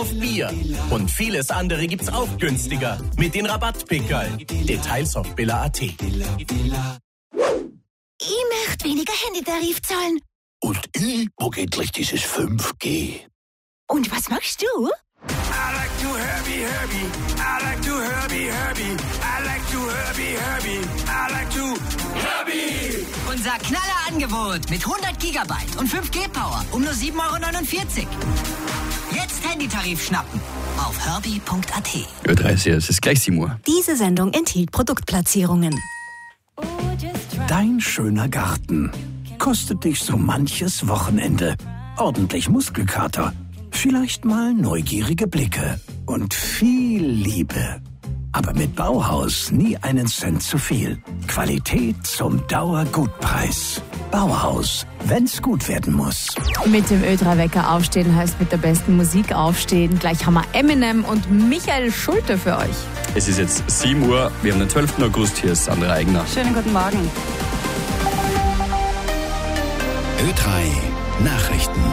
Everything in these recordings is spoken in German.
auf Bier. Und vieles andere gibt's auch günstiger mit den Rabattpickerl. Details auf billa.at. Ich möchte weniger Handytarif zahlen. Und ich mag endlich dieses 5G. Und was machst du? I like to Herbie. I like to Herbie. I like to Herbie. I like to Herbie. Unser Knallerangebot mit 100 Gigabyte und 5G-Power um nur 7,49 €. Jetzt Handytarif schnappen auf herbie.at. Ö30, es ist gleich 7 Uhr. Diese Sendung enthielt Produktplatzierungen. Dein schöner Garten kostet dich so manches Wochenende. Ordentlich Muskelkater, vielleicht mal neugierige Blicke und viel Liebe. Aber mit Bauhaus nie einen Cent zu viel. Qualität zum Dauergutpreis. Bauhaus, wenn's gut werden muss. Mit dem Ö3-Wecker aufstehen heißt mit der besten Musik aufstehen. Gleich haben wir Eminem und Michael Schulte für euch. Es ist jetzt 7 Uhr, wir haben den 12. August, hier ist Sandra Eigner. Schönen guten Morgen. Ö3 Nachrichten.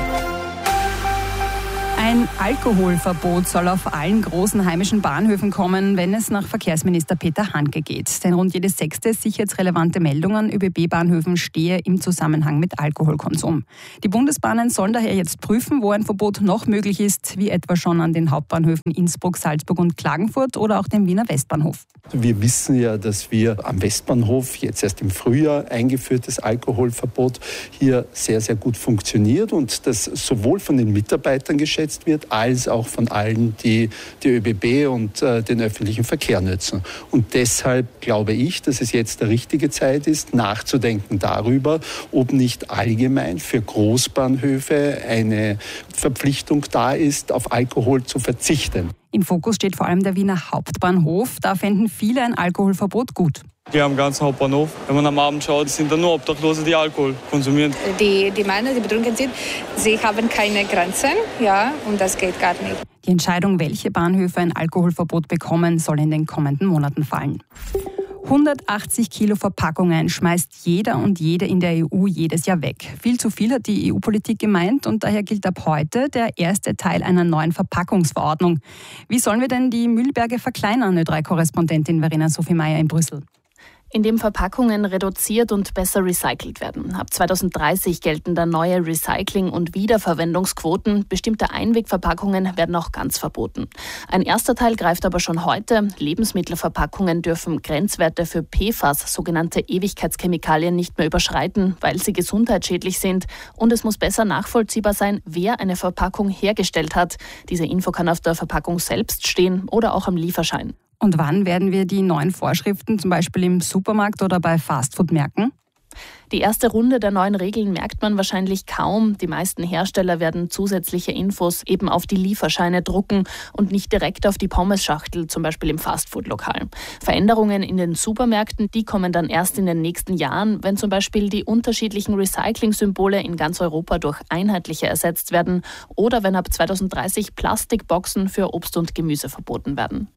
Ein Alkoholverbot soll auf allen großen heimischen Bahnhöfen kommen, wenn es nach Verkehrsminister Peter Handke geht. Denn rund jede 6. sicherheitsrelevante Meldung an ÖBB-Bahnhöfen stehe im Zusammenhang mit Alkoholkonsum. Die Bundesbahnen sollen daher jetzt prüfen, wo ein Verbot noch möglich ist, wie etwa schon an den Hauptbahnhöfen Innsbruck, Salzburg und Klagenfurt oder auch dem Wiener Westbahnhof. Wir wissen ja, dass wir am Westbahnhof jetzt erst im Frühjahr eingeführtes Alkoholverbot hier sehr, sehr gut funktioniert und das sowohl von den Mitarbeitern geschätzt wird, als auch von allen, die ÖBB und den öffentlichen Verkehr nutzen. Und deshalb glaube ich, dass es jetzt der richtige Zeit ist, nachzudenken darüber, ob nicht allgemein für Großbahnhöfe eine Verpflichtung da ist, auf Alkohol zu verzichten. Im Fokus steht vor allem der Wiener Hauptbahnhof. Da fänden viele ein Alkoholverbot gut. Hier am ganzen Hauptbahnhof, wenn man am Abend schaut, sind da nur Obdachlose, die Alkohol konsumieren. Die Männer, die betrunken sind, sie haben keine Grenzen, ja, und das geht gar nicht. Die Entscheidung, welche Bahnhöfe ein Alkoholverbot bekommen, soll in den kommenden Monaten fallen. 180 Kilo Verpackungen schmeißt jeder und jede in der EU jedes Jahr weg. Viel zu viel hat die EU-Politik gemeint und daher gilt ab heute der erste Teil einer neuen Verpackungsverordnung. Wie sollen wir denn die Müllberge verkleinern, Ö3-Korrespondentin Verena Sophie Meyer in Brüssel? Indem Verpackungen reduziert und besser recycelt werden. Ab 2030 gelten dann neue Recycling- und Wiederverwendungsquoten. Bestimmte Einwegverpackungen werden auch ganz verboten. Ein erster Teil greift aber schon heute. Lebensmittelverpackungen dürfen Grenzwerte für PFAS, sogenannte Ewigkeitschemikalien, nicht mehr überschreiten, weil sie gesundheitsschädlich sind. Und es muss besser nachvollziehbar sein, wer eine Verpackung hergestellt hat. Diese Info kann auf der Verpackung selbst stehen oder auch am Lieferschein. Und wann werden wir die neuen Vorschriften zum Beispiel im Supermarkt oder bei Fastfood merken? Die erste Runde der neuen Regeln merkt man wahrscheinlich kaum. Die meisten Hersteller werden zusätzliche Infos eben auf die Lieferscheine drucken und nicht direkt auf die Pommesschachtel, zum Beispiel im Fastfood-Lokal. Veränderungen in den Supermärkten, die kommen dann erst in den nächsten Jahren, wenn zum Beispiel die unterschiedlichen Recycling-Symbole in ganz Europa durch einheitliche ersetzt werden oder wenn ab 2030 Plastikboxen für Obst und Gemüse verboten werden.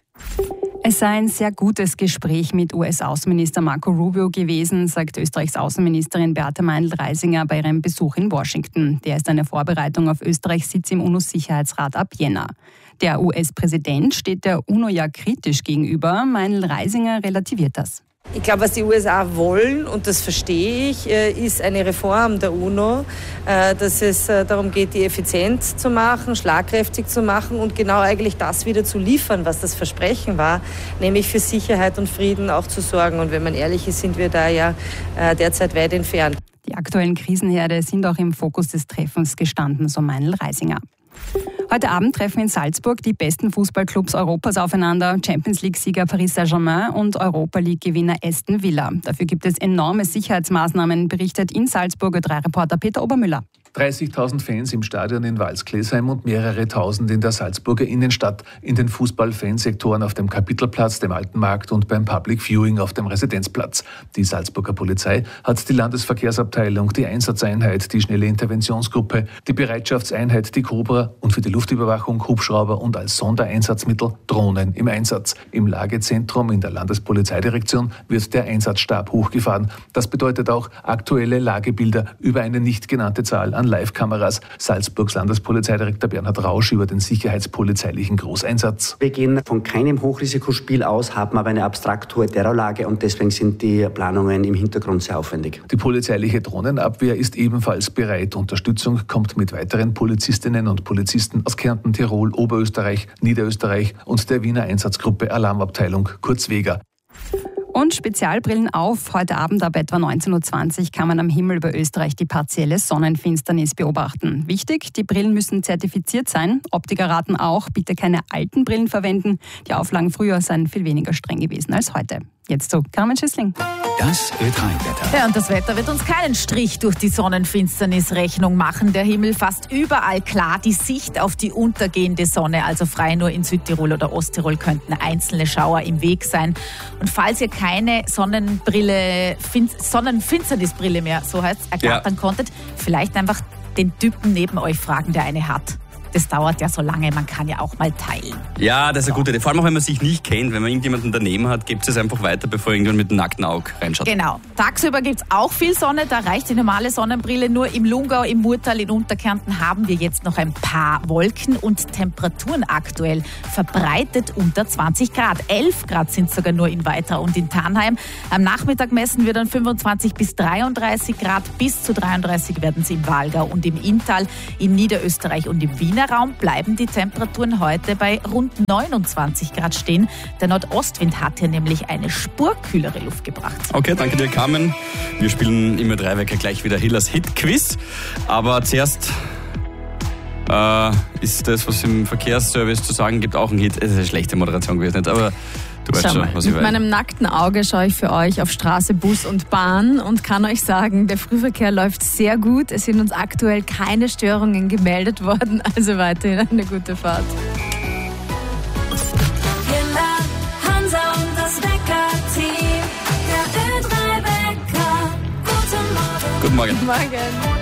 Es sei ein sehr gutes Gespräch mit US-Außenminister Marco Rubio gewesen, sagt Österreichs Außenministerin Beate Meindl-Reisinger bei ihrem Besuch in Washington. Der ist eine Vorbereitung auf Österreichs Sitz im UNO-Sicherheitsrat ab Jänner. Der US-Präsident steht der UNO ja kritisch gegenüber. Meindl-Reisinger relativiert das. Ich glaube, was die USA wollen, und das verstehe ich, ist eine Reform der UNO, dass es darum geht, die effizient zu machen, schlagkräftig zu machen und genau eigentlich das wieder zu liefern, was das Versprechen war, nämlich für Sicherheit und Frieden auch zu sorgen. Und wenn man ehrlich ist, sind wir da ja derzeit weit entfernt. Die aktuellen Krisenherde sind auch im Fokus des Treffens gestanden, so Meindl-Reisinger. Heute Abend treffen in Salzburg die besten Fußballclubs Europas aufeinander. Champions-League-Sieger Paris Saint-Germain und Europa-League-Gewinner Aston Villa. Dafür gibt es enorme Sicherheitsmaßnahmen, berichtet in Salzburg Ö3-Reporter Peter Obermüller. 30.000 Fans im Stadion in Walsglesheim und mehrere Tausend in der Salzburger Innenstadt, in den Fußball-Fansektoren auf dem Kapitelplatz, dem Alten Markt und beim Public Viewing auf dem Residenzplatz. Die Salzburger Polizei hat die Landesverkehrsabteilung, die Einsatzeinheit, die schnelle Interventionsgruppe, die Bereitschaftseinheit, die Cobra und für die Luftüberwachung Hubschrauber und als Sondereinsatzmittel Drohnen im Einsatz. Im Lagezentrum in der Landespolizeidirektion wird der Einsatzstab hochgefahren. Das bedeutet auch aktuelle Lagebilder über eine nicht genannte Zahl an an Live-Kameras. Salzburgs Landespolizeidirektor Bernhard Rausch über den sicherheitspolizeilichen Großeinsatz. Wir gehen von keinem Hochrisikospiel aus, haben aber eine abstrakt hohe Terrorlage und deswegen sind die Planungen im Hintergrund sehr aufwendig. Die polizeiliche Drohnenabwehr ist ebenfalls bereit. Unterstützung kommt mit weiteren Polizistinnen und Polizisten aus Kärnten, Tirol, Oberösterreich, Niederösterreich und der Wiener Einsatzgruppe Alarmabteilung, kurz WEGA. Und Spezialbrillen auf. Heute Abend ab etwa 19.20 Uhr kann man am Himmel über Österreich die partielle Sonnenfinsternis beobachten. Wichtig, die Brillen müssen zertifiziert sein. Optiker raten auch, bitte keine alten Brillen verwenden. Die Auflagen früher seien viel weniger streng gewesen als heute. Jetzt zu Carmen Schissling. Das Ö3-Wetter. Ja, und das Wetter wird uns keinen Strich durch die Sonnenfinsternis-Rechnung machen. Der Himmel fast überall klar. Die Sicht auf die untergehende Sonne, also frei nur in Südtirol oder Osttirol, könnten einzelne Schauer im Weg sein. Und falls ihr keine Sonnenfinsternisbrille mehr, so heißt es, ergattern konntet, vielleicht einfach den Typen neben euch fragen, der eine hat. Das dauert ja so lange, man kann ja auch mal teilen. Ja, das ist eine gute Idee. Vor allem auch, wenn man sich nicht kennt, wenn man irgendjemanden daneben hat, gebt es einfach weiter, bevor irgendjemand mit dem nackten Auge reinschaut. Genau. Tagsüber gibt es auch viel Sonne, da reicht die normale Sonnenbrille. Nur im Lungau, im Murtal, in Unterkärnten haben wir jetzt noch ein paar Wolken und Temperaturen aktuell verbreitet unter 20 Grad. 11 Grad sind sogar nur in Weitra und in Tannheim. Am Nachmittag messen wir dann 25 bis 33 Grad. Bis zu 33 werden es im Walgau und im Inntal. In Niederösterreich und im Wiener Raum bleiben die Temperaturen heute bei rund 29 Grad stehen. Der Nordostwind hat hier nämlich eine Spur kühlere Luft gebracht. Okay, danke dir, Carmen. Wir spielen im Ö3-Wecker gleich wieder Hillers Hit-Quiz. Aber zuerst ist das, was im Verkehrsservice zu sagen gibt, auch ein Hit. Es ist eine schlechte Moderation gewesen, nicht? Aber du weißt schon, was ich Mit meinem nackten Auge schaue ich für euch auf Straße, Bus und Bahn und kann euch sagen, der Frühverkehr läuft sehr gut. Es sind uns aktuell keine Störungen gemeldet worden, also weiterhin eine gute Fahrt. Hansa und das Wecker-Team, der Ö3-Wecker. Guten Morgen. Guten Morgen. Guten Morgen.